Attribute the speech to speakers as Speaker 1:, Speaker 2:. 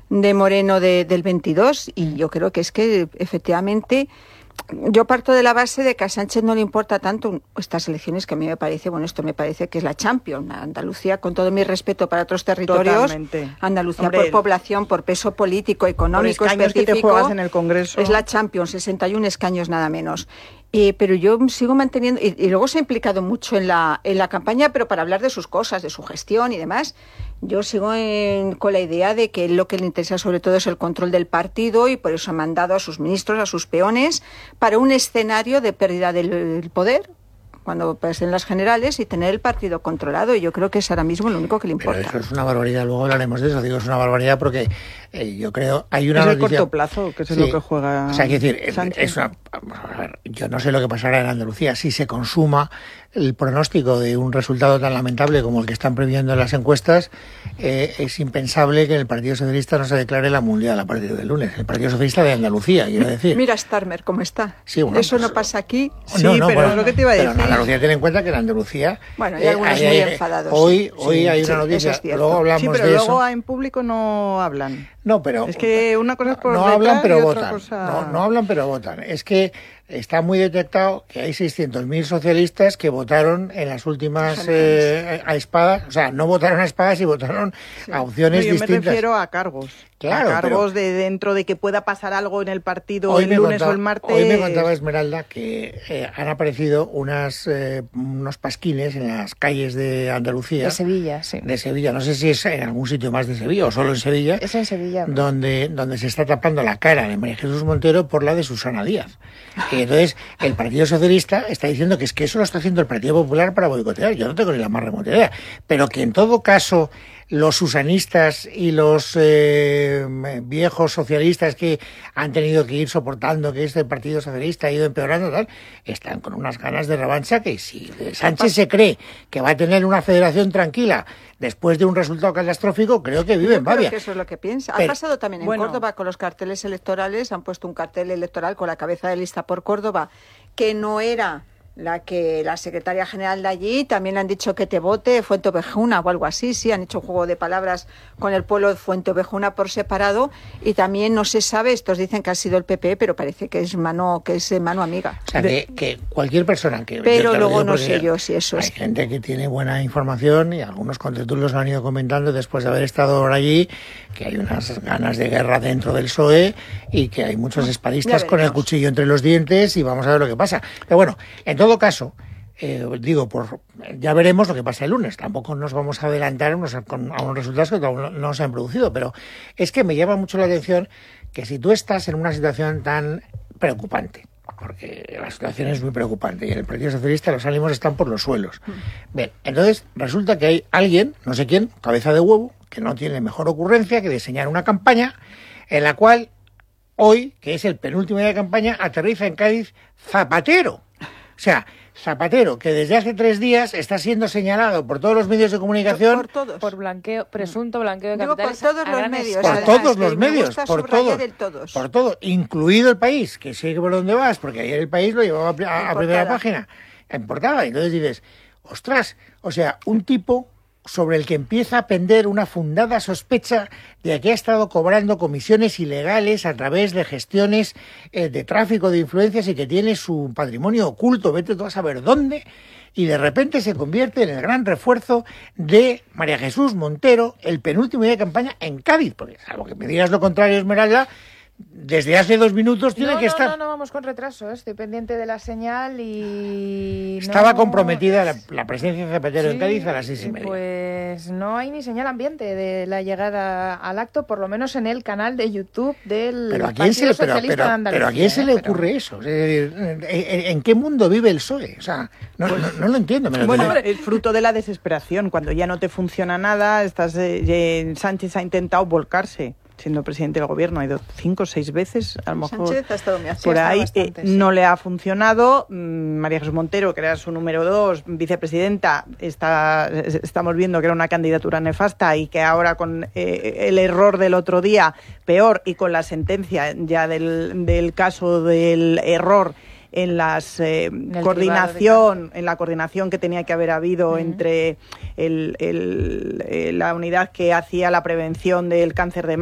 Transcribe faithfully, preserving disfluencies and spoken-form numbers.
Speaker 1: de Moreno de, del veintidós, y yo creo que es que efectivamente yo parto de la base de que a Sánchez no le importa tanto estas elecciones, que a mí me parece, bueno, esto me parece que es la Champions. Andalucía, con todo mi respeto para otros territorios, Totalmente. Andalucía Hombre, por población, por peso político, económico, específico,
Speaker 2: que te juegas en el Congreso.
Speaker 1: Es la Champions, sesenta y un escaños nada menos. Eh, pero yo sigo manteniendo, y, y luego se ha implicado mucho en la, en la campaña, pero para hablar de sus cosas, de su gestión y demás. Yo sigo en, con la idea de que lo que le interesa sobre todo es el control del partido, y por eso ha mandado a sus ministros, a sus peones, para un escenario de pérdida del, del poder, cuando pasen las generales, y tener el partido controlado. Y yo creo que es ahora mismo lo único que le importa.
Speaker 3: Pero eso es una barbaridad, luego hablaremos de eso. Digo, es una barbaridad porque eh, yo creo hay una
Speaker 2: es
Speaker 3: noticia...
Speaker 2: el corto plazo, que es sí. lo que juega
Speaker 3: O sea, quiero decir,
Speaker 2: Sánchez.
Speaker 3: Es una... A ver, yo no sé lo que pasará en Andalucía si se consuma el pronóstico de un resultado tan lamentable como el que están previendo en las encuestas. Eh, es impensable que el Partido Socialista no se declare la mundial a partir del lunes. El Partido Socialista de Andalucía, quiero decir.
Speaker 1: Mira Starmer cómo está.
Speaker 3: Sí, bueno,
Speaker 1: eso
Speaker 3: pues,
Speaker 1: no pasa aquí.
Speaker 2: Sí,
Speaker 3: no, no,
Speaker 2: pero
Speaker 3: bueno,
Speaker 2: es lo que te iba a decir.
Speaker 3: Pero en Andalucía, ten en cuenta que en Andalucía...
Speaker 1: Bueno, hay algunos eh, muy
Speaker 3: hay,
Speaker 1: enfadados.
Speaker 3: Hoy, hoy
Speaker 1: sí,
Speaker 3: hay
Speaker 1: sí,
Speaker 3: una noticia,
Speaker 1: es
Speaker 3: luego hablamos
Speaker 2: sí, pero
Speaker 3: de
Speaker 2: luego
Speaker 3: eso.
Speaker 2: en público no hablan.
Speaker 3: No, pero...
Speaker 2: Es que una cosa es por
Speaker 3: No hablan, pero
Speaker 2: y otra
Speaker 3: votan.
Speaker 2: Cosa...
Speaker 3: No, no hablan, pero votan. Es que está muy detectado que hay seiscientos mil socialistas que votaron en las últimas eh, a espadas, o sea, no votaron a espadas y votaron sí. a opciones
Speaker 2: no, yo
Speaker 3: distintas.
Speaker 2: Yo me refiero a cargos.
Speaker 3: Claro,
Speaker 2: a cargos
Speaker 3: pero...
Speaker 2: de dentro de que pueda pasar algo en el partido el lunes
Speaker 3: contaba,
Speaker 2: o el martes.
Speaker 3: Hoy me contaba Esmeralda que eh, han aparecido unas eh, unos pasquines en las calles de Andalucía.
Speaker 4: De Sevilla, sí.
Speaker 3: De Sevilla, no sé si es en algún sitio más de Sevilla o solo en Sevilla.
Speaker 4: Es en Sevilla. ¿No?
Speaker 3: Donde, donde se está tapando la cara de María Jesús Montero por la de Susana Díaz. Y entonces el Partido Socialista está diciendo que es que eso lo está haciendo el Partido Popular para boicotear. Yo no tengo ni la más remota idea. Pero que en todo caso los susanistas y los eh, viejos socialistas que han tenido que ir soportando que este Partido Socialista ha ido empeorando, tal, están con unas ganas de revancha que si Sánchez se cree que va a tener una federación tranquila después de un resultado catastrófico, creo que vive en Babia.
Speaker 1: Creo que eso es lo que piensa.
Speaker 3: Pero,
Speaker 1: ha pasado también en bueno, Córdoba con los carteles electorales, han puesto un cartel electoral con la cabeza de lista por Córdoba, que no era la que la secretaria general de allí, también le han dicho que te vote Fuenteovejuna o algo así, sí, han hecho un juego de palabras con el pueblo de Fuenteovejuna por separado, y también no se sabe, estos dicen que ha sido el P P, pero parece que es mano, que es mano amiga.
Speaker 3: O sea, que, que cualquier persona que...
Speaker 1: Pero luego no sé yo si eso
Speaker 3: hay
Speaker 1: es...
Speaker 3: Hay gente que tiene buena información y algunos contertulios lo han ido comentando después de haber estado por allí, que hay unas ganas de guerra dentro del P S O E y que hay muchos espadistas con el cuchillo entre los dientes y vamos a ver lo que pasa. Pero bueno, entonces En todo caso, eh, digo, por, ya veremos lo que pasa el lunes. Tampoco nos vamos a adelantar a unos, con, a unos resultados que no, no se han producido, pero es que me llama mucho la atención que si tú estás en una situación tan preocupante, porque la situación es muy preocupante y en el Partido Socialista los ánimos están por los suelos. Bien, entonces resulta que hay alguien, no sé quién, cabeza de huevo, que no tiene mejor ocurrencia que diseñar una campaña en la cual hoy, que es el penúltimo día de campaña, aterriza en Cádiz Zapatero. O sea, Zapatero, que desde hace tres días está siendo señalado por todos los medios de comunicación...
Speaker 1: Por todos.
Speaker 4: Por blanqueo, presunto blanqueo de
Speaker 1: Digo,
Speaker 4: capitales.
Speaker 1: por todos los medios.
Speaker 3: Por
Speaker 1: además,
Speaker 3: todos los medios, por todos,
Speaker 1: todos.
Speaker 3: por todo, incluido El País, que sé por dónde vas, porque ayer El País lo llevaba a, a primera página, en portada. Entonces dices, ostras, o sea, un tipo sobre el que empieza a pender una fundada sospecha de que ha estado cobrando comisiones ilegales a través de gestiones eh, de tráfico de influencias y que tiene su patrimonio oculto, vete tú a saber dónde, y de repente se convierte en el gran refuerzo de María Jesús Montero el penúltimo día de campaña en Cádiz, porque salvo que me digas lo contrario, Esmeralda, desde hace dos minutos tiene
Speaker 4: no,
Speaker 3: que
Speaker 4: no,
Speaker 3: estar...
Speaker 4: No, no, vamos con retraso, ¿eh? Estoy pendiente de la señal y...
Speaker 3: Estaba
Speaker 4: no...
Speaker 3: comprometida la, la presencia de Zapatero
Speaker 4: sí,
Speaker 3: en Cádiz a las seis y media.
Speaker 4: Pues no hay ni señal ambiente de la llegada al acto, por lo menos en el canal de YouTube del
Speaker 3: pero a quién
Speaker 4: Partido
Speaker 3: se le, pero,
Speaker 4: Socialista
Speaker 3: pero,
Speaker 4: de Andalucía.
Speaker 3: Pero ¿a quién se le
Speaker 4: pero...
Speaker 3: ocurre eso? Es decir, ¿en, en qué mundo vive el P S O E? O sea, no, no, no lo entiendo. Me lo
Speaker 2: bueno,
Speaker 3: tengo...
Speaker 2: es fruto de la desesperación. Cuando ya no te funciona nada, estás, eh, Sánchez ha intentado volcarse. Siendo presidente del gobierno, ha ido cinco o seis veces, a lo mejor
Speaker 1: Sánchez ha estado muy
Speaker 2: por ahí,
Speaker 4: bastante,
Speaker 2: eh,
Speaker 4: sí.
Speaker 2: no le ha funcionado. María Jesús Montero, que era su número dos, vicepresidenta, está, estamos viendo que era una candidatura nefasta y que ahora con eh, el error del otro día, peor, y con la sentencia ya del, del caso del error en las eh, coordinación en la coordinación que tenía que haber habido uh-huh. entre el, el, la unidad que hacía la prevención del cáncer de